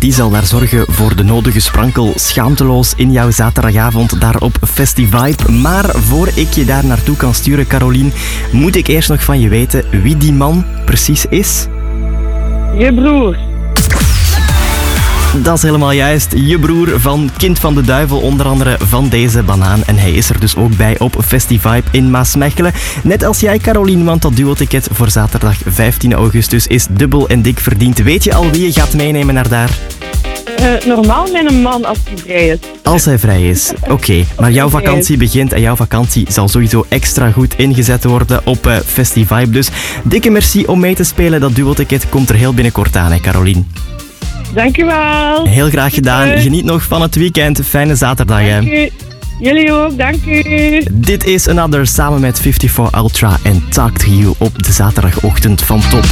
die zal daar zorgen voor de nodige sprankel schaamteloos in jouw zaterdagavond daar op Festivibe. Maar voor ik je daar naartoe kan sturen, Carolien, moet ik eerst nog van je weten wie die man precies is. Je broer. Dat is helemaal juist. Je broer van Kind van de Duivel, onder andere van deze banaan. En hij is er dus ook bij op Festivibe in Maasmechelen. Net als jij, Carolien, want dat duo-ticket voor zaterdag 15 augustus is dubbel en dik verdiend. Weet je al wie je gaat meenemen naar daar? Normaal met een man als hij vrij is. Als hij vrij is, oké. Maar jouw vakantie begint en jouw vakantie zal sowieso extra goed ingezet worden op Festivibe. Dus dikke merci om mee te spelen. Dat duo-ticket komt er heel binnenkort aan, hè, Carolien. Dankjewel. Heel graag gedaan. Geniet nog van het weekend. Fijne zaterdag, hè. Dank u. Jullie ook, dank u. Dit is Another samen met 54 Ultra en Talk to You op de zaterdagochtend van Top.